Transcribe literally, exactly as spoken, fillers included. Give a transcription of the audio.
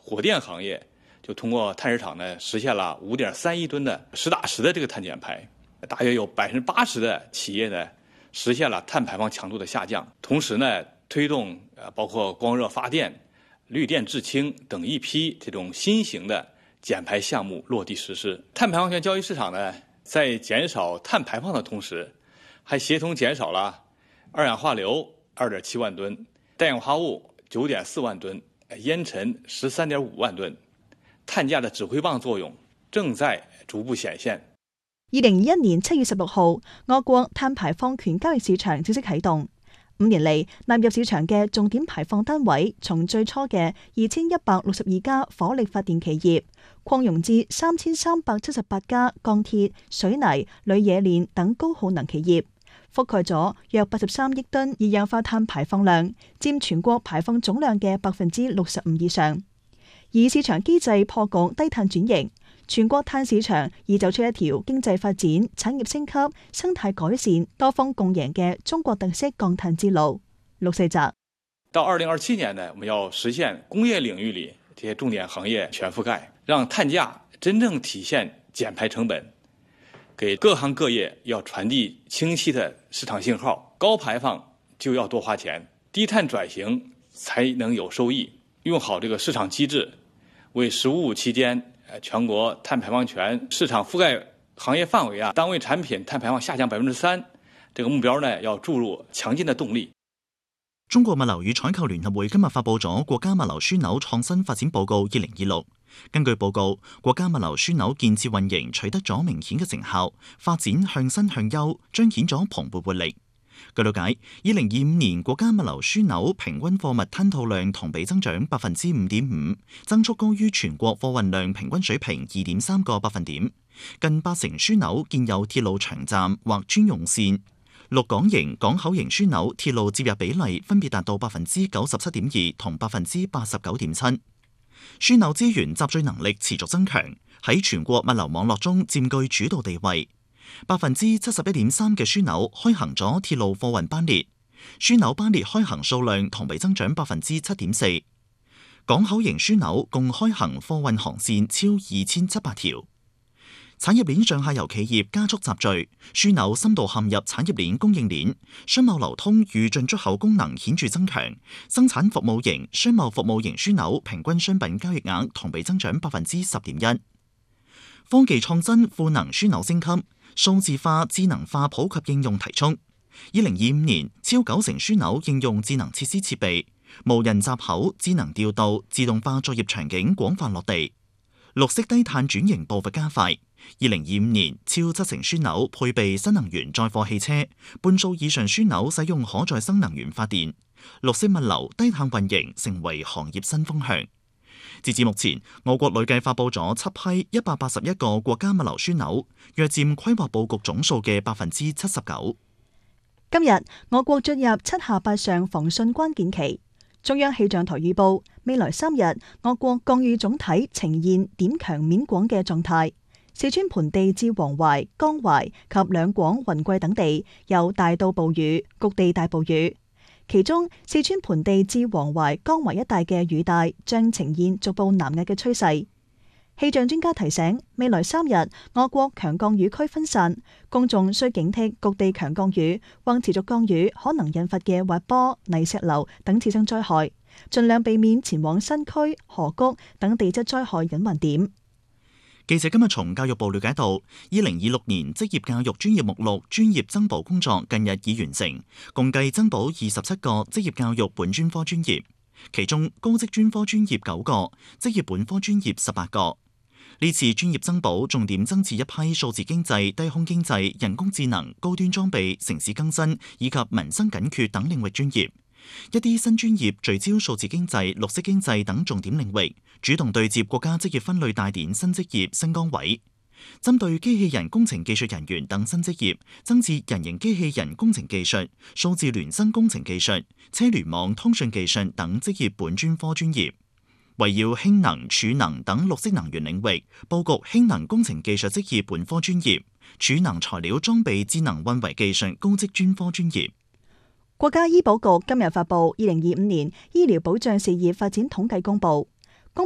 火电行业就通过碳市场呢，实现了五点三亿吨的实打实的这个碳减排，大约有百分之八十的企业呢实现了碳排放强度的下降。同时呢，推动呃包括光热发电、绿电制氢等一批这种新型的减排项目落地实施。碳排放权交易市场呢，在减少碳排放的同时，还协同减少了二氧化硫二点七万吨、氮氧化物九点四万吨、烟尘十三点五万吨，碳价的指挥棒作用正在逐步顯現。 二零二一年七月十六號，我國碳排放權交易市場正式啟動。五年嚟，納入市場嘅重點排放單位，從最初嘅二千一百六十二家火力發電企業，擴容至三千三百七十八家鋼鐵、水泥、鋁冶煉等高耗能企業，覆蓋咗約八十三億噸二氧化碳排放量，佔全國排放總量嘅百分之六十五以上。以市場機制破局低碳轉型，全國碳市場已走出一條經濟發展、產業升級、生態改善、多方共贏嘅中國特色降碳之路。六四集到二零二七年呢，我們要實現工業領域裏這些重點行業全覆蓋，讓碳價真正體現減排成本，給各行各業要傳遞清晰的市場信號。高排放就要多花錢，低碳轉型才能有收益。用好這個市場機制，為“十五五”期間全國碳排放權市場覆蓋行業範圍啊，單位產品碳排放下降百分之三，這個目標呢要注入強勁的動力。 中國物流與採購聯合會今日發佈咗國家物流樞紐創新發展報告二零二六。根據報告，國家物流樞紐建設運營取得咗明顯嘅成效，發展向新向優，彰顯咗蓬勃活力。據了解，二零二五年國家物流樞紐平均貨物吞吐量同比增長百分之五點五，增速高於全國貨運量平均水平二點三個百分點。近八成樞紐建有鐵路長站或專用線，陸港型、港口型樞紐鐵路接入比例分別達到百分之九十七點二同百分之八十九點七。樞紐資源集聚能力持續增強，喺全國物流網絡中佔據主導地位。百分之七十一點三嘅樞紐開行咗鐵路貨運班列，樞紐班列開行數量同比增長百分之七點四。港口型樞紐共開行貨運航線超二千七百條。產業鏈上下游企業加速集聚，樞紐深度陷入產業鏈供應鏈，商貿流通與進出口功能顯著增強。生產服務型、商貿服務型樞紐平均商品交易額同比增長百分之十點一。科技創新賦能樞紐升級，數字化、智能化普及應用提速。二零二五年，超九成樞紐應用智能設施設備，無人閘口、智能調度、自動化作業場景廣泛落地。綠色低碳轉型步伐加快。二零二五年，超七成樞紐配備新能源載貨汽車，半數以上樞紐使用可再生能源發電。綠色物流、低碳運營成為行業新風向。截至目前，我國累計發佈咗七批一百八十一個國家物流樞紐，約佔規劃佈局總數嘅百分之七十九。 今日我國進入七下八上防汛關鍵期。中央氣象台預報，未來三日我國降雨總體呈現點強面廣嘅狀態。四川盆地至黃淮、江淮及兩廣雲貴等地有大到暴雨，局地大暴雨。其中，四川盆地至黃淮、江淮一帶嘅雨帶將呈現逐步南壓嘅趨勢。氣象專家提醒，未來三日我國強降雨區分散，公眾需警惕局地強降雨或持續降雨可能引發嘅滑坡、泥石流等次生災害，盡量避免前往新區、河谷等地質災害隱患點。 記者今日從教育部了解到，二零二六年職業教育專業目錄專業增補工作近日已完成，共計增補二十七個職業教育本專科專業，其中高職專科專業九個，職業本科專業十八個。呢次專業增補重點增設一批數字經濟、低空經濟、人工智能、高端裝備、城市更新以及民生緊缺等領域專業。一啲新專業聚焦數字經濟、綠色經濟等重點領域，主動對接國家職業分類大典新職業新崗位。針對機器人工程技術人員等新職業，增設人形機器人工程技術、數字孿生工程技術、車聯網通訊技術等職業本專科專業。圍繞氫能、儲能等綠色能源領域，佈局氫能工程技術職業本科專業、儲能材料裝備智能運維技術高職專科專業。 國家醫保局今日發布二零二五年醫療保障事業發展統計公佈。